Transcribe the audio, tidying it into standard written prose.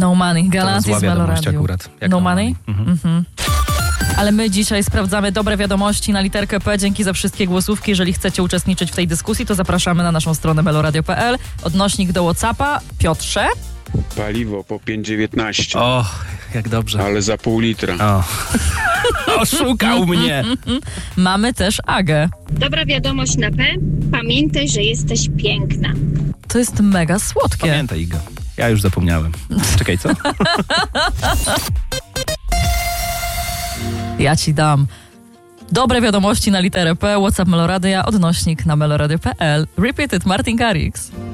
No Money, Galantis zła wiadomość Meloradiu. akurat. Jak No No Money? Money? Ale my dzisiaj sprawdzamy dobre wiadomości na literkę P. Dzięki za wszystkie głosówki. Jeżeli chcecie uczestniczyć w tej dyskusji, to zapraszamy na naszą stronę meloradio.pl. Odnośnik do WhatsAppa. Piotrze? Paliwo po 5,19, O, jak dobrze. ale za pół litra. O. Oszukał mnie. Mamy też Agę. Dobra wiadomość na P. Pamiętaj, że jesteś piękna. To jest mega słodkie. Pamiętaj, Iga. Ja już zapomniałem. Czekaj, co? Ja ci dam. Dobre wiadomości na literę P. WhatsApp Meloradia, odnośnik na meloradio.pl. Repeat it, Martin Garrix.